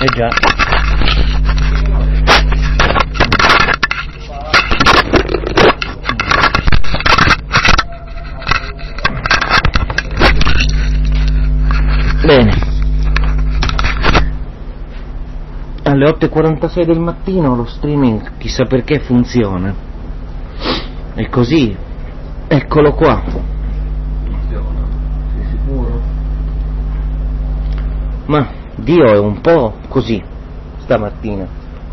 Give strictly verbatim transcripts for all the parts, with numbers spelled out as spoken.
Eh già. Bene. Alle otto e quarantasei del mattino lo streaming chissà perché funziona. E così, eccolo qua. Funziona, sei sicuro? Ma Dio è un po' così stamattina.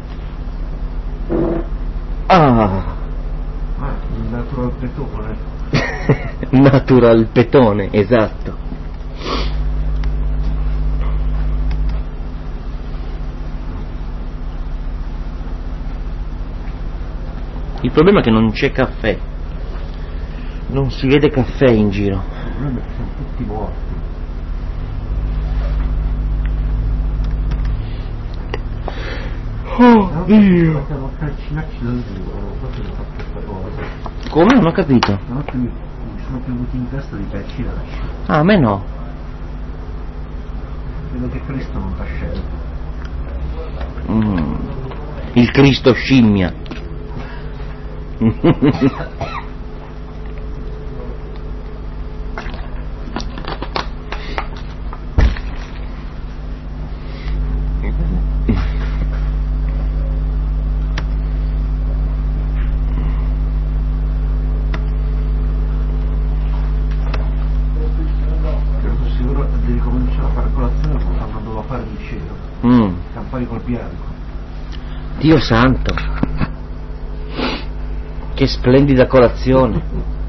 Ah, Ah, il natural petone. natural petone, esatto. Il problema è che non c'è caffè, non si vede caffè in giro. Il problema è che sono tutti morti. Oh Dio! Possiamo calcinarci dal vivo, non so se ho fatto questa cosa. Come? Non ho capito. Stanotte mi, mi sono piovuti in testa di calcinarci. Ah, a me no. Vedo che Cristo non t'ha scelto. Mm. Il Cristo scimmia. Devi cominciare a fare colazione quando andavo a fare il cielo. Mm. Campari col bianco. Dio santo, che splendida colazione.